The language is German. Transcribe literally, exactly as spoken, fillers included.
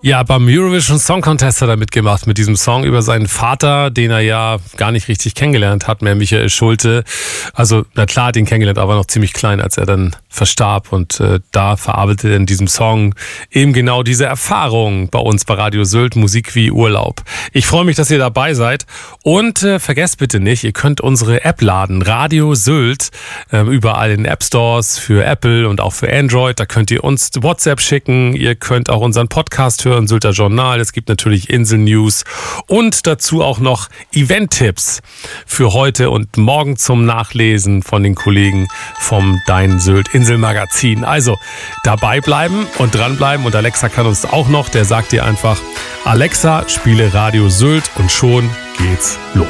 Ja, beim Eurovision Song Contest hat er mitgemacht mit diesem Song über seinen Vater, den er ja gar nicht richtig kennengelernt hat, mehr Michael Schulte. Also, na klar, den kennengelernt, aber noch ziemlich klein, als er dann verstarb. Und äh, da verarbeitet er in diesem Song eben genau diese Erfahrung bei uns bei Radio Sylt, Musik wie Urlaub. Ich freue mich, dass ihr dabei seid. Und äh, vergesst bitte nicht, ihr könnt unsere App laden, Radio Sylt, äh, überall in App Stores für Apple und auch für Android. Da könnt ihr uns WhatsApp schicken, ihr könnt auch unseren Podcast hören, Sylter Journal. Es gibt natürlich Insel-News und dazu auch noch Event-Tipps für heute und morgen zum Nachlesen von den Kollegen vom Dein Sylt Insel-Magazin. Also dabei bleiben und dranbleiben, und Alexa kann uns auch noch, der sagt dir einfach: Alexa, spiele Radio Sylt, und schon geht's los.